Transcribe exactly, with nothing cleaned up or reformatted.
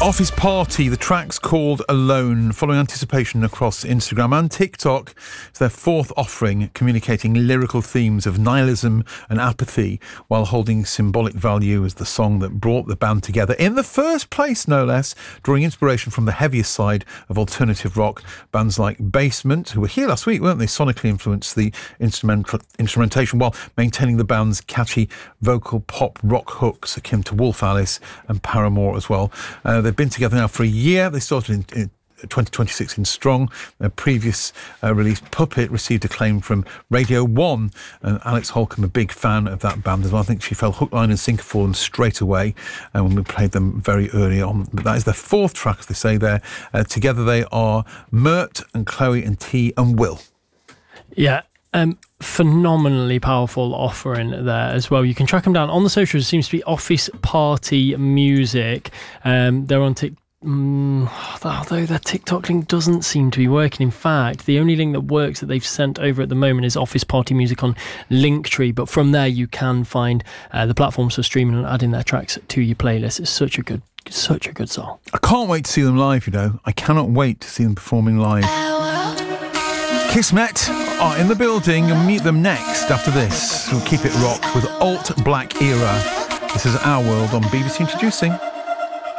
Office Party, the track's called Alone, following anticipation across Instagram and TikTok. It's their fourth offering, communicating lyrical themes of nihilism and apathy while holding symbolic value as the song that brought the band together in the first place, no less, drawing inspiration from the heavier side of alternative rock. Bands like Basement, who were here last week, weren't they, sonically influenced the instrumental instrumentation while maintaining the band's catchy vocal pop rock hooks akin to Wolf Alice and Paramore as well. Uh, they've been together now for a year. They started in, in twenty twenty-six in Strong. Their previous uh, release, Puppet, received acclaim from Radio one, and Alex Holcomb, a big fan of that band as well. I think she fell hook, line and sinker for them straight away uh, when we played them very early on. But that is their fourth track, as they say there. Uh, together they are Mert and Chloe and T and Will. Yeah. Um, phenomenally powerful offering there as well. You can track them down on the socials. It seems to be Office Party Music. Um, they're on TikTok. Mm, although their TikTok link doesn't seem to be working. In fact, the only link that works that they've sent over at the moment is Office Party Music on Linktree. But from there, you can find uh, the platforms for streaming and adding their tracks to your playlist. It's such a good, such a good song. I can't wait to see them live. You know, I cannot wait to see them performing live. Kismet are in the building and meet them next after this. We'll keep it rock with Alt Black Era. This is Our World on B B C Introducing.